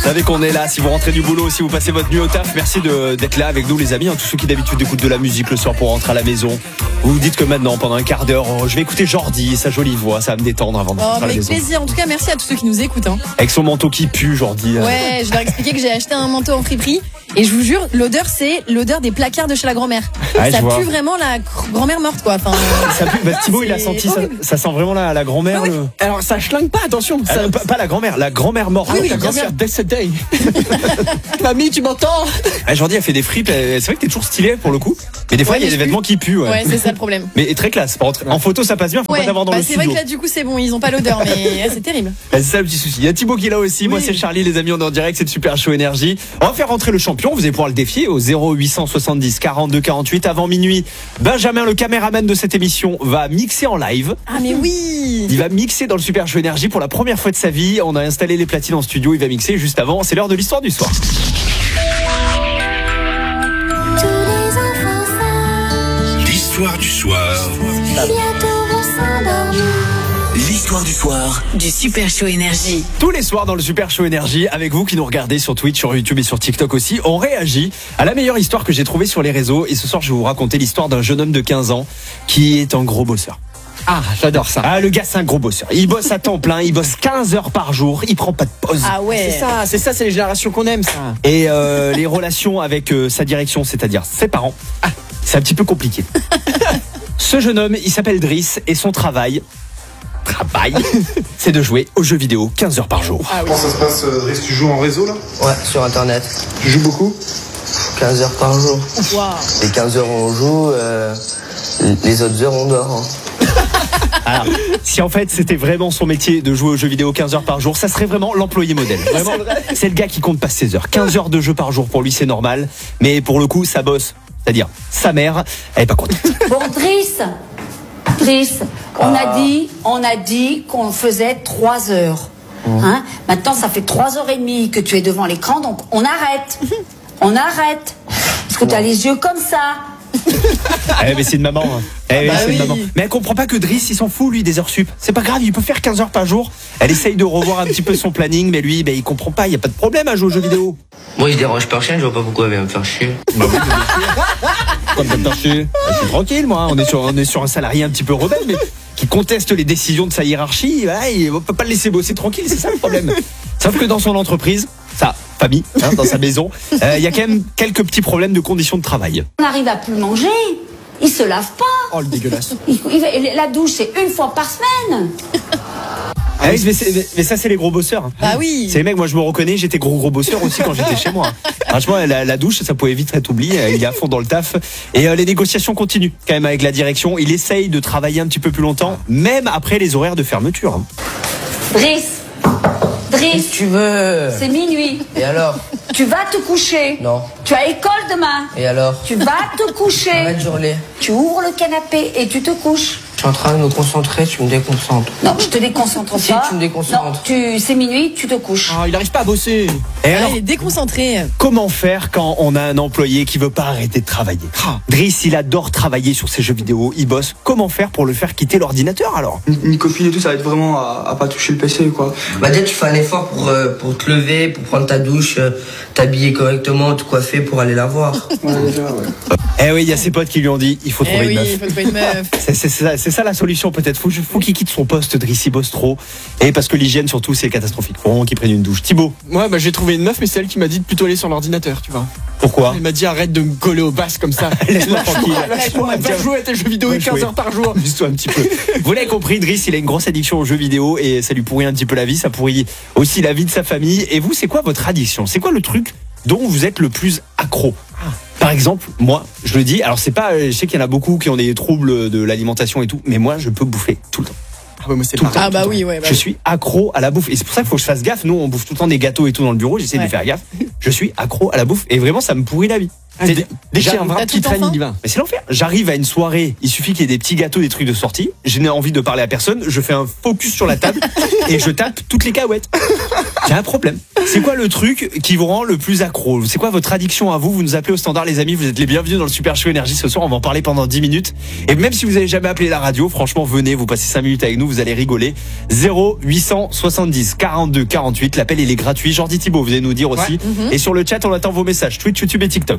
Vous savez qu'on est là, si vous rentrez du boulot, si vous passez votre nuit au taf, merci d'être là avec nous les amis, tous ceux qui d'habitude écoutent de la musique le soir pour rentrer à la maison. Vous vous dites que maintenant, pendant un quart d'heure, je vais écouter Jordi et sa jolie voix, ça va me détendre avant de rentrer à la Avec maison. plaisir, en tout cas merci à tous ceux qui nous écoutent. Avec son manteau qui pue, Jordi. Ouais, je leur ai expliqué que j'ai acheté un manteau en friperie et je vous jure, l'odeur c'est l'odeur des placards de chez la grand-mère. Ouais, Ça je vois. pue vraiment la grand-mère morte quoi. Enfin, Ça pue, Thibaut il a c'est senti, horrible. ça sent vraiment la grand-mère. Alors ça schlingue pas, attention. Ça... Pas la grand-mère morte. Oui, ta bien grand-mère sûr. décédée. Mamie, tu m'entends? Jordi a fait des fripes, c'est vrai que t'es toujours stylé pour le coup. Mais des fois il y a mais des je vêtements qui puent. Ouais, c'est ça le problème. Mais très classe. Par contre, en photo ça passe bien, faut pas t'avoir dans le c'est vrai studio. que là du coup c'est bon, ils ont pas l'odeur mais c'est terrible. C'est ça le petit souci. Il y a Thibaut qui est là aussi. Moi, c'est Charlie, les amis. On est en direct. C'est de Super Show Énergie. On va faire rentrer le champion. Vous allez pouvoir le défier au 0870 42 48 avant minuit. Benjamin, le caméraman de cette émission, va mixer en live. Ah mais oui. Il va mixer dans le Super Show Énergie pour la première fois de sa vie. On a installé les platines en studio. Il va mixer juste avant. C'est l'heure de l'histoire du soir. L'histoire du soir. L'histoire du soir. Du Super Show Énergie. Tous les soirs dans le Super Show Énergie, avec vous qui nous regardez sur Twitch, sur YouTube et sur TikTok aussi, on réagit à la meilleure histoire que j'ai trouvée sur les réseaux. Et ce soir, je vais vous raconter l'histoire d'un jeune homme de 15 ans qui est un gros bosseur. Ah, j'adore ça. Ah, le gars, c'est un gros bosseur. Il bosse à temps plein, il bosse 15 heures par jour, il prend pas de pause. Ah ouais. C'est les générations qu'on aime, ça. Et les relations avec sa direction, c'est-à-dire ses parents, c'est un petit peu compliqué. Ce jeune homme, il s'appelle Driss et son travail, c'est de jouer aux jeux vidéo 15 heures par jour. Comment ça se passe, Driss? Tu joues en réseau là? Ouais, sur internet. Tu joues beaucoup? 15 heures par jour. Wow. Les 15 heures on joue, les autres heures on dort. Hein. Alors, si en fait c'était vraiment son métier de jouer aux jeux vidéo 15 heures par jour, ça serait vraiment l'employé modèle. Vraiment, c'est le gars qui compte pas ses heures. 15 heures de jeu par jour pour lui c'est normal, mais pour le coup ça bosse. C'est-à-dire sa mère, elle est pas contente. Bon, Driss, on a dit qu'on faisait 3 heures. Hein? Maintenant, ça fait 3h30 que tu es devant l'écran, donc on arrête. On arrête. Parce que tu as les yeux comme ça. Mais c'est une maman. Hein. C'est oui. une maman. Mais elle comprend pas que Driss, il s'en fout lui des heures sup. C'est pas grave, il peut faire 15 heures par jour. Elle essaye de revoir un petit peu son planning, mais lui, il comprend pas. Il y a pas de problème à jouer aux jeux vidéo. Moi il dérange personne, je vois pas pourquoi elle vient me faire chier. Bah oui, comme ça me faire chier. Je suis tranquille, moi. On est sur un salarié un petit peu rebelle, mais qui conteste les décisions de sa hiérarchie. On peut pas le laisser bosser tranquille, c'est ça le problème. Sauf que dans son entreprise, sa famille, dans sa maison, il y a quand même quelques petits problèmes de conditions de travail. On n'arrive à plus manger. Il se lave pas. Oh, le dégueulasse. La douche, c'est 1 fois par semaine. Mais ça c'est les gros bosseurs. Bah oui. C'est les mecs, moi je me reconnais, j'étais gros bosseur aussi quand j'étais chez moi. Franchement la douche ça pouvait vite être oublié, il est à fond dans le taf. Et les négociations continuent quand même avec la direction. Il essaye de travailler un petit peu plus longtemps, même après les horaires de fermeture. Driss, Tu veux. c'est minuit. Et alors? Tu vas te coucher. Non. Tu as école demain. Et alors? Tu vas te coucher. Arrête de hurler. Tu ouvres le canapé et tu te couches. Je suis en train de me concentrer, tu me déconcentres. Non, je te déconcentre Si, pas. tu me déconcentres. Non, c'est minuit, tu te couches. Oh, il arrive pas à bosser. Et alors, Il est déconcentré. comment faire quand on a un employé qui veut pas arrêter de travailler? Driss, il adore travailler sur ses jeux vidéo, il bosse. Comment faire pour le faire quitter l'ordinateur alors? Une copine et tout, ça va être vraiment à pas toucher le PC quoi. Bah déjà tu fais un effort pour te lever, pour prendre ta douche, t'habiller correctement, te coiffer pour aller la voir. Ouais, déjà, ouais. Eh oui, il y a ses potes qui lui ont dit il faut trouver oui, une meuf. il faut trouver une meuf. C'est ça la solution peut-être. Faut qu'il quitte son poste, Driss, il bosse trop. Et parce que l'hygiène surtout c'est catastrophique. Faut vraiment qu'il prenne une douche. Thibaut, Ouais, bah j'ai trouvé une meuf, mais c'est elle qui m'a dit de plutôt aller sur l'ordinateur, tu vois. pourquoi? Elle m'a dit arrête de me coller au basses comme ça. Laisse-moi tranquille. Lâche-moi, va jouer à tes jeux vidéo Va 15 jouer. heures par jour. Amuse-toi un petit peu. Vous l'avez compris, Driss, il a une grosse addiction aux jeux vidéo et ça lui pourrit un petit peu la vie, ça pourrit aussi la vie de sa famille. Et vous, c'est quoi votre addiction? C'est quoi le truc dont vous êtes le plus accro? Par exemple, moi, je le dis, alors c'est pas, je sais qu'il y en a beaucoup qui ont des troubles de l'alimentation et tout, mais moi, je peux bouffer tout le temps. Ah ouais, moi c'est Tout le pareil. Ah bah oui, ouais. Je suis accro à la bouffe. Et c'est pour ça qu'il faut que je fasse gaffe. Nous, on bouffe tout le temps des gâteaux et tout dans le bureau. J'essaie de Ouais. faire gaffe. Je suis accro à la bouffe. Et vraiment, ça me pourrit la vie. C'est- Dès qu'il y a un T'as vrai tout petit train, enfin il y va. Mais c'est l'enfer. J'arrive à une soirée, il suffit qu'il y ait des petits gâteaux, des trucs de sortie. Je n'ai envie de parler à personne. Je fais un focus sur la table et je tape toutes les cacahuètes. J'ai un problème. C'est quoi le truc qui vous rend le plus accro? C'est quoi votre addiction à vous? Vous nous appelez au standard, les amis. Vous êtes les bienvenus dans le Super Show Énergie ce soir. On va en parler pendant 10 minutes. Et même si vous n'avez jamais appelé la radio, franchement, venez, vous passez 5 minutes avec nous, vous allez rigoler. 0870 42 48. L'appel, il est gratuit. Jordi Thibault, vous allez nous dire aussi. Et sur le chat, on attend vos messages. Twitch, YouTube et TikTok.